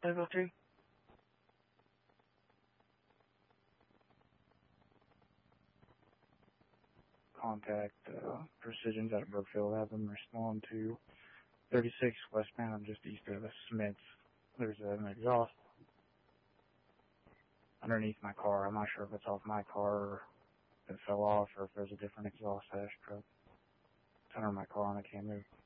Level 3. Contact Precision's out of Brookfield. Have them respond to 36 westbound just east of Smiths. There's an exhaust underneath my car. I'm not sure if it's off my car or if it fell off or if there's a different exhaust hash truck. It's under my car and I can't move.